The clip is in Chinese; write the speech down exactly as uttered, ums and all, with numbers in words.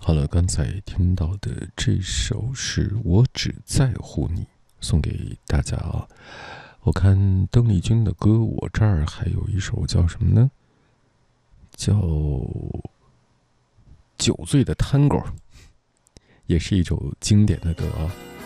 好了，刚才听到的这首是我只在乎你，送给大家啊。我看邓丽君的歌，我这儿还有一首叫什么呢？叫酒醉的 Tango， 也是一首经典的歌啊。